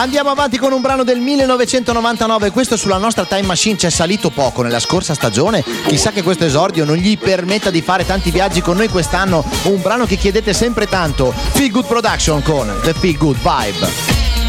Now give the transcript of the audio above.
Andiamo avanti con un brano del 1999, questo sulla nostra Time Machine c'è salito poco nella scorsa stagione, chissà che questo esordio non gli permetta di fare tanti viaggi con noi quest'anno, un brano che chiedete sempre tanto, Feel Good Production con The Feel Good Vibe.